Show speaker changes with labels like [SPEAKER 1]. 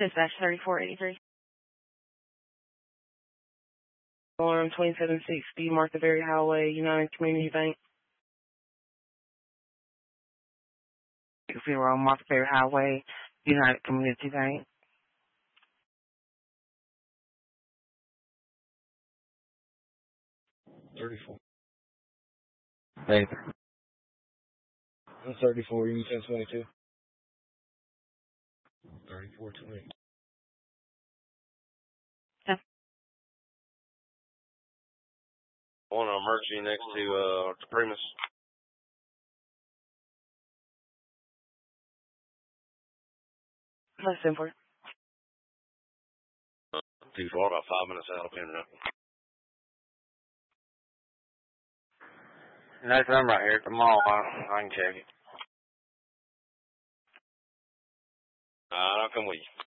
[SPEAKER 1] Dispatch 3483.
[SPEAKER 2] Alarm 2760, Martha Berry Highway, United Community Bank.
[SPEAKER 3] 60 Martha Berry Highway, United Community Bank.
[SPEAKER 4] 34.
[SPEAKER 3] Hey.
[SPEAKER 4] 34, you can 22. 3420.
[SPEAKER 1] Yeah.
[SPEAKER 5] On an emergency next to Primus.
[SPEAKER 2] Less for it.
[SPEAKER 5] Too far, about 5 minutes out of Pinda.
[SPEAKER 3] That's I'm right here at the mall. I can check it.
[SPEAKER 5] I'll come with you.